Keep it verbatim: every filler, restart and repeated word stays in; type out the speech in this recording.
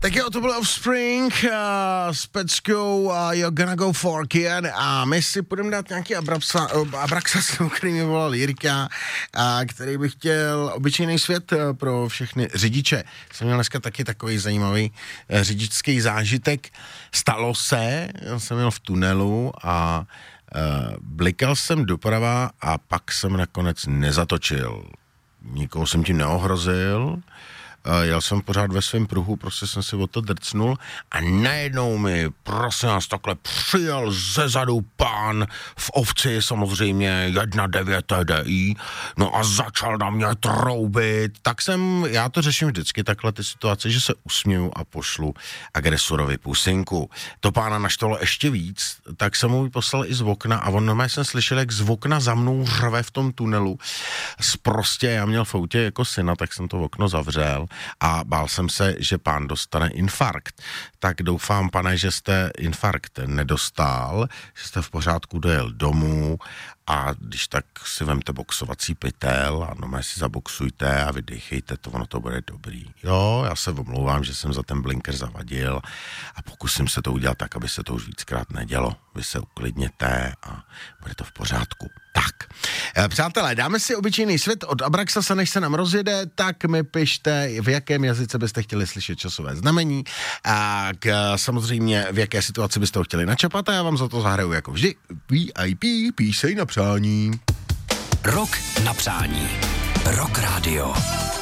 Tak jo, to byl Offspring uh, s Peckou uh, You're Gonna Go For Kid a my si půjdeme dát nějaký Abrapsa, uh, Abraxas, který mi volal Jirka, uh, který by chtěl obyčejný svět uh, pro všechny řidiče. Jsem měl dneska taky takový zajímavý uh, řidičský zážitek. Stalo se, já jsem měl v tunelu a uh, blikal jsem doprava a pak jsem nakonec nezatočil. Nikoho jsem tím neohrozil. Uh, jel jsem pořád ve svém pruhu, prostě jsem si o to drcnul a najednou mi, prosím vás, takhle přijel zezadu pán v ovci, samozřejmě jedna devět T D I, no a začal na mě troubit, tak jsem, já to řeším vždycky takhle ty situace, že se usměju a pošlu agresorovi pusinku. To pána naštvalo ještě víc, tak jsem mu poslal i z okna a on normálně jsem slyšel, jak z okna za mnou řve v tom tunelu. Prostě já měl v autě jako syna, tak jsem to okno zavřel a bál jsem se, že pán dostane infarkt. Tak doufám, pane, že jste infarkt nedostal, že jste v pořádku dojel domů a když tak si vemte boxovací pytel a normálně si zaboxujte a vydechejte to, ono to bude dobrý. Jo, já se omlouvám, že jsem za ten blinker zavadil a pokusím se to udělat tak, aby se to už víckrát nedělo. Vy se uklidněte a bude to v pořádku. Tak, přátelé, dáme si obyčejný svět od Abraxasa, než se nám rozjede, tak mi pište, v jakém jazyce byste chtěli slyšet časové znamení a k, samozřejmě v jaké situaci byste ho chtěli načapat a já vám za to zahraju jako vždy V I P, písej na přání. Rok na přání. Rock Radio.